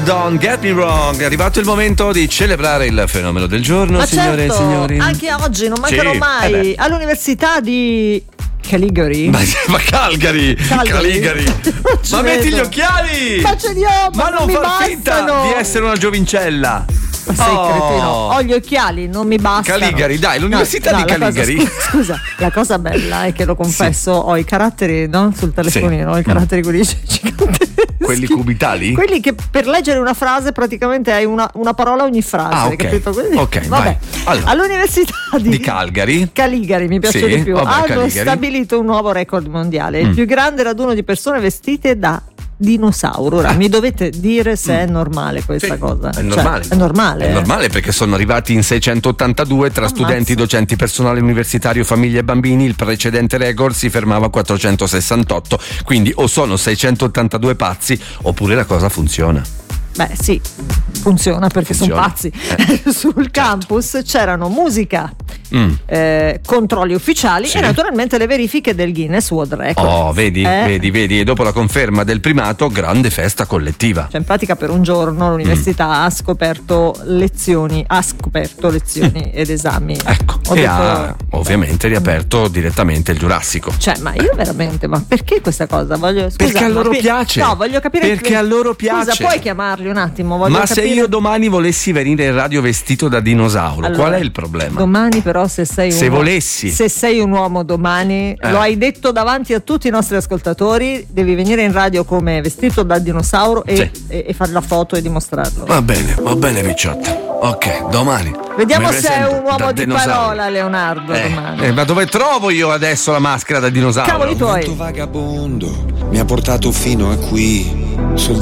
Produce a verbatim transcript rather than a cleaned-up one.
Don't Get Me Wrong. È arrivato il momento di celebrare il fenomeno del giorno. Ma signore certo, e signori. Anche oggi non mancherò sì, mai eh all'università di Caligari. Ma, ma Calgari, Calgary. Caligari. Ci Ma metti vedo. gli occhiali. Ma ce li ho, ma, Ma non mi far finta bastano. di essere una giovincella. Ma sei Oh. cretino. Ho gli occhiali, non mi bastano. Caligari, dai, l'università No, di no, la Caligari. Cosa, scusa, scusa, la cosa bella è che lo confesso, ho i caratteri, no? Sul telefonino, ho i caratteri quelli giganteschi. Quelli cubitali? Quelli che per leggere una frase praticamente hai una, una parola ogni frase, Ah, ok. capito? Quindi, Ok, vabbè. vai. Allora. All'università di, Di Calgary. Caligari, mi piace Sì, di più. vabbè, Hanno Caligari. stabilito un nuovo record mondiale, il Mm. più grande raduno di persone vestite da dinosauro. Ora mi dovete dire se è normale questa Sì, cosa. È normale. Cioè, è normale. È eh? normale perché sono arrivati in seicentottantadue tra Ammazza. studenti, docenti, personale universitario, famiglie e bambini. Il precedente record si fermava a quattrocentosessantotto. Quindi o sono seicentottantadue pazzi oppure la cosa funziona. Beh, sì, funziona perché sono Funziona. pazzi. Sul campus c'erano musica, Mm. eh, controlli ufficiali Sì. e naturalmente le verifiche del Guinness World Record. Oh, vedi, Eh? vedi, vedi. E dopo la conferma del primato, grande festa collettiva. Cioè, in pratica per un giorno l'università Mm. ha scoperto lezioni, ha scoperto lezioni ed esami. Ecco, Ho e detto- ha ovviamente riaperto direttamente il Giurassico. Cioè, ma io veramente, ma perché questa cosa? Voglio, scusa, Perché a ma loro qui- piace. No, voglio capire. Perché a loro piace. Scusa, puoi chiamarli un attimo? Voglio Ma se capire- io domani volessi venire in radio vestito da dinosauro, Allora, qual è il problema? Domani però se sei Se un volessi. se sei un uomo domani, Eh. lo hai detto davanti a tutti i nostri ascoltatori, devi venire in radio come vestito da dinosauro e, Sì. e, e fare la foto e dimostrarlo. Va bene, va bene, Picciotta. Ok, domani. Vediamo mi se è presento un uomo da di dinosauro. parola, Leonardo, Eh, domani. eh, ma dove trovo io adesso la maschera da dinosauro? Cavoli tuoi. Vagabondo mi ha portato fino a qui. Soldati